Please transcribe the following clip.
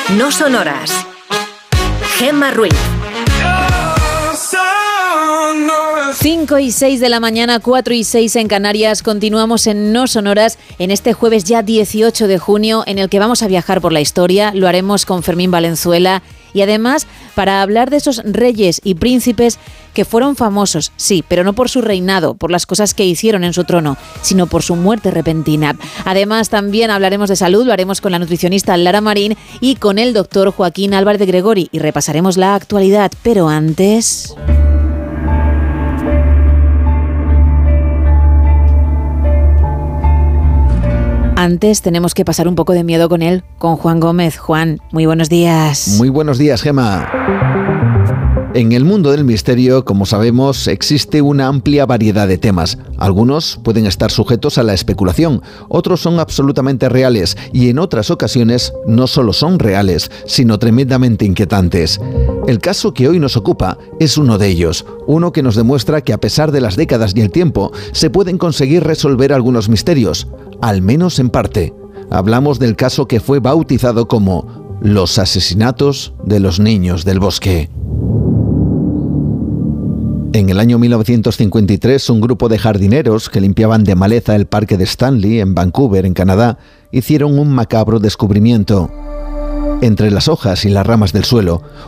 No sonoras. Gemma Ruiz. 5:06 de la mañana, 4:06 en Canarias. Continuamos en No Sonoras en este jueves ya 18 de junio, en el que vamos a viajar por la historia. Lo haremos con Fermín Valenzuela y además para hablar de esos reyes y príncipes que fueron famosos, sí, pero no por su reinado, por las cosas que hicieron en su trono, sino por su muerte repentina. Además también hablaremos de salud, lo haremos con la nutricionista Lara Marín y con el doctor Joaquín Álvarez de Gregori y repasaremos la actualidad, pero antes... Antes tenemos que pasar un poco de miedo con él, con Juan Gómez. Juan, muy buenos días. Muy buenos días, Gemma. En el mundo del misterio, como sabemos, existe una amplia variedad de temas. Algunos pueden estar sujetos a la especulación, otros son absolutamente reales y en otras ocasiones no solo son reales, sino tremendamente inquietantes. El caso que hoy nos ocupa es uno de ellos, uno que nos demuestra que a pesar de las décadas y el tiempo, se pueden conseguir resolver algunos misterios, al menos en parte. Hablamos del caso que fue bautizado como los asesinatos de los niños del bosque. En el año 1953, un grupo de jardineros que limpiaban de maleza el parque de Stanley, en Vancouver, en Canadá, hicieron un macabro descubrimiento. Entre las hojas y las ramas del suelo,